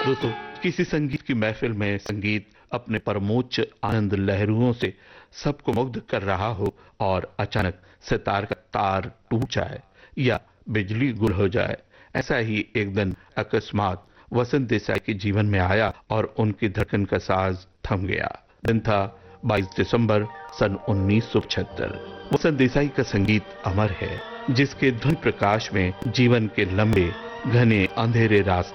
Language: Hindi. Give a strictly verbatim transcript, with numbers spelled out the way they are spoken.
दोस्तों, किसी संगीत की महफिल में संगीत अपने परमोच्च आनंद लहरों से सबको मुग्ध कर रहा हो और अचानक सितार का तार टूट जाए या बिजली गुल हो जाए, ऐसा ही एक दिन अकस्मात वसंत देसाई के जीवन में आया और उनकी धड़कन का साज थम गया। दिन था बाईस दिसंबर सन उन्नीस सौ पचहत्तर। वसंत देसाई का संगीत अमर है, जिसके ध्वनि प्रकाश में जीवन के लंबे घने अंधेरे रास्ते